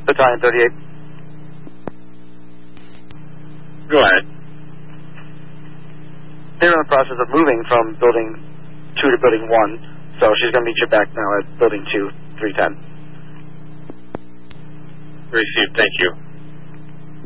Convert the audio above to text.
Battalion 38. Go ahead. They're in the process of moving from building 2 to building 1, so she's going to meet you back now at building 2, 310. Received, thank you.